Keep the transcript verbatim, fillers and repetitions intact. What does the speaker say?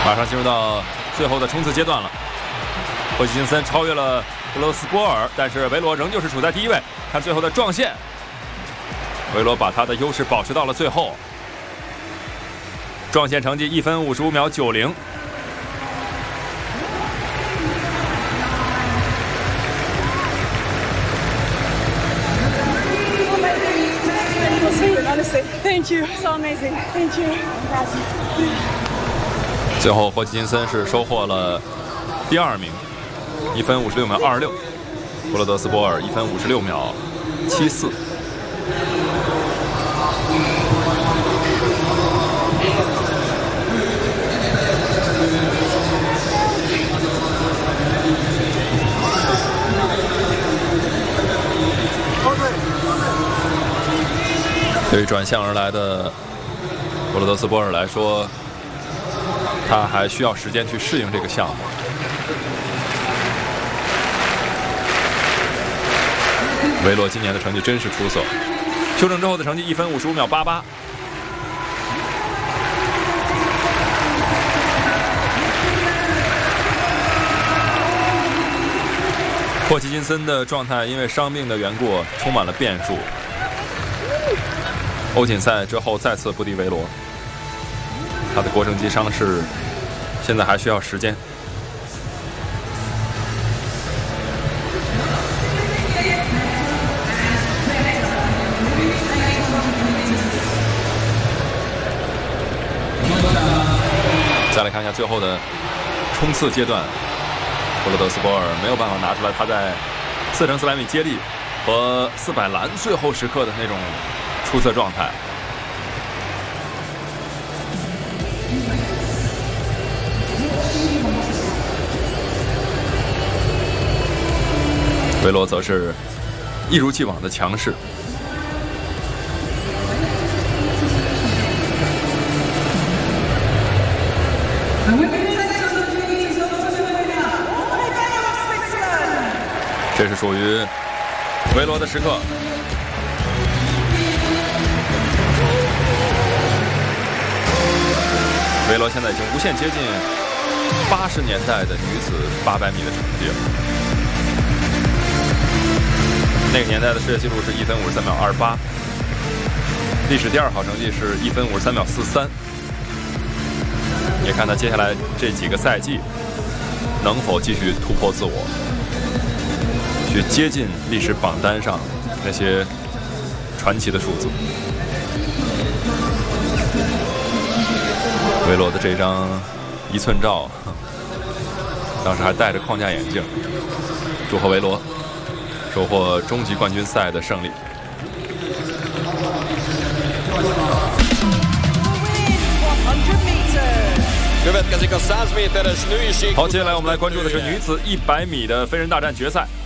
马上进入到最后的冲刺阶段了。霍奇金森超越了布罗斯波尔，但是维罗仍旧是处在第一位。看最后的撞线，维罗把他的优势保持到了最后。撞线成绩一分五十五秒九零。 Thank you, so amazing. Thank you. 最后，霍奇金森是收获了第二名，一分五十六秒二十六。布罗德斯波尔一分五十六秒七四。对于转向而来的布罗德斯波尔来说，他还需要时间去适应这个项目。维罗今年的成绩真是出色，修正之后的成绩一分五十五秒八八。霍奇金森的状态因为伤病的缘故充满了变数。欧锦赛之后再次不敌维罗，他的腘绳肌伤势现在还需要时间。再来看一下最后的冲刺阶段，布罗德斯波尔没有办法拿出来他在四乘四百米接力和四百栏最后时刻的那种出色状态。维罗则是一如既往的强势。这是属于维罗的时刻。维罗现在已经无限接近八十年代的女子八百米的成绩了。那个年代的世界纪录是一分五十三秒二八，历史第二好成绩是一分五十三秒四三。也看他接下来这几个赛季能否继续突破自我，去接近历史榜单上那些传奇的数字。维罗的这张一寸照，当时还戴着框架眼镜。祝贺维罗收获终极冠军赛的胜利。好，接下来我们来关注的是女子一百米的飞人大战决赛。